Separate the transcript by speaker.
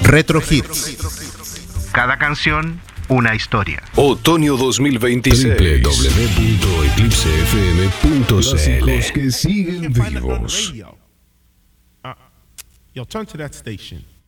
Speaker 1: Retro Hits.
Speaker 2: Cada canción, una historia.
Speaker 3: Otoño 2026.
Speaker 4: www.eclipsefm.cl.
Speaker 3: Clásicos que siguen vivos.
Speaker 5: Yo, turn to that station.